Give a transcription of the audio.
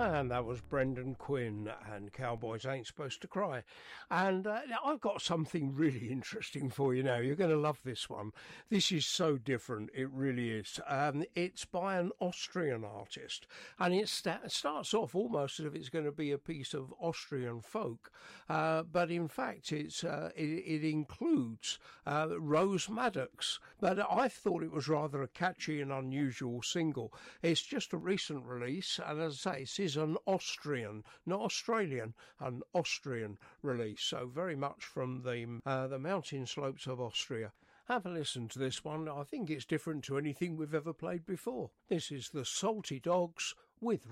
And that was Brendan Quinn and Cowboys Ain't Supposed to Cry. And I've got something really interesting for you now. You're going to love this one. This is so different. It really is. It's by an Austrian artist. And it starts off almost as if it's going to be a piece of Austrian folk. But in fact, it includes Rose Maddox. But I thought it was rather a catchy and unusual single. It's just a recent release. And as I say, it's is an Austrian, not Australian, an Austrian release. So very much from the mountain slopes of Austria. Have a listen to this one. I think it's different to anything we've ever played before. This is the Salty Dogs with